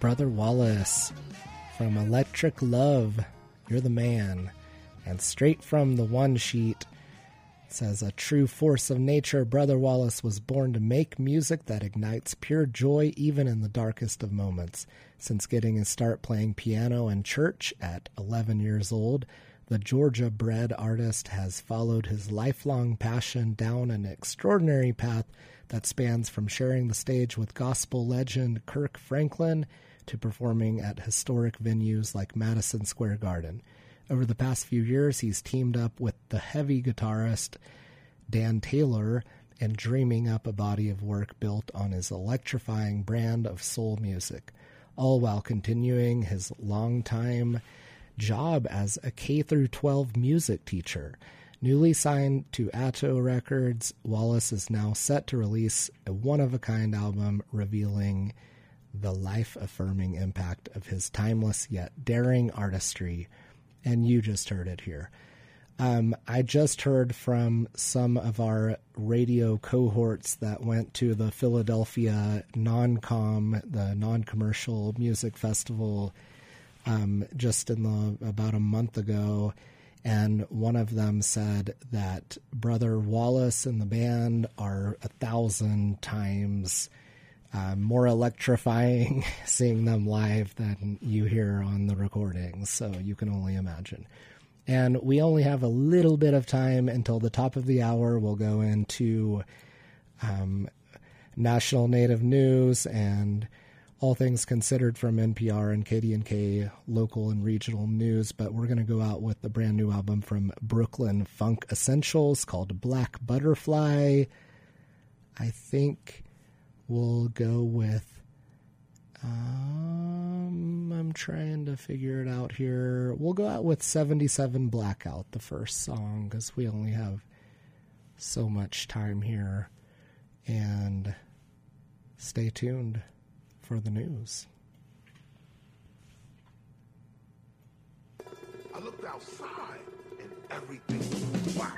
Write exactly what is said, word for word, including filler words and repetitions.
Brother Wallace from Electric Love, You're the Man. And straight from the one sheet, it says, a true force of nature, Brother Wallace was born to make music that ignites pure joy even in the darkest of moments. Since getting his start playing piano in church at eleven years old, the Georgia-bred artist has followed his lifelong passion down an extraordinary path that spans from sharing the stage with gospel legend Kirk Franklin to performing at historic venues like Madison Square Garden. Over the past few years, he's teamed up with the heavy guitarist Dan Taylor and dreaming up a body of work built on his electrifying brand of soul music, all while continuing his longtime job as a K through twelve music teacher. Newly signed to Atto Records, Wallace is now set to release a one-of-a-kind album revealing the life-affirming impact of his timeless yet daring artistry. And you just heard it here. Um, I just heard from some of our radio cohorts that went to the Philadelphia Non-Com, the Non-Commercial Music Festival, um, just in the about a month ago. And one of them said that Brother Wallace and the band are a thousand times uh, more electrifying seeing them live than you hear on the recordings. So you can only imagine. And we only have a little bit of time until the top of the hour. We'll go into um, national native news and all things considered from N P R and K D N K local and regional news, but we're going to go out with the brand new album from Brooklyn Funk Essentials called Black Butterfly. I think we'll go with, um, I'm trying to figure it out here. We'll go out with seventy-seven Blackout, the first song, because we only have so much time here. And stay tuned for the news. I looked outside and everything was black.